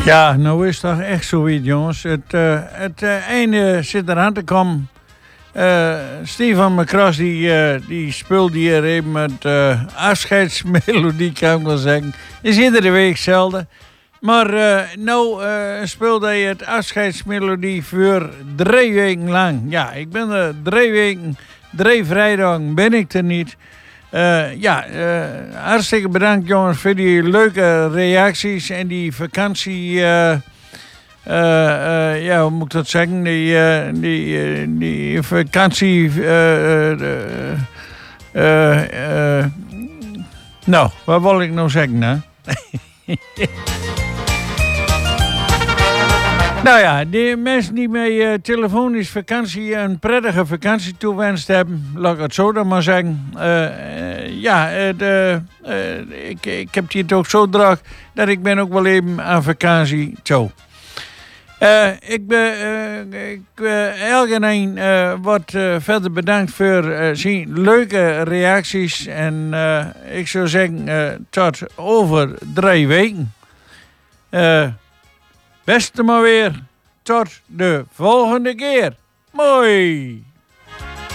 Ja, nou is het toch echt zoiets, jongens. Het einde zit eraan te komen. Stefan McCross die speelt hier even met afscheidsmelodie, kan ik wel zeggen. Is iedere week hetzelfde. Maar nou speelt hij het afscheidsmelodie voor 3 weken lang. Ja, ik ben er 3 weken, 3 vrijdagen ben ik er niet. Hartstikke bedankt jongens voor die leuke reacties en die vakantie... hoe moet ik dat zeggen? Die vakantie... nou, wat wil ik nou zeggen, hè? Nou ja, die mensen die mij telefonisch vakantie een prettige vakantie toewenst hebben, laat ik het zo dan maar zeggen. Ik heb het ook zo druk dat ik ben ook wel even aan vakantie. Zo. Ik ben Elgenijn wat verder bedankt voor zijn leuke reacties. En ik zou zeggen tot over 3 weken. Beste maar weer. Tot de volgende keer. Mooi.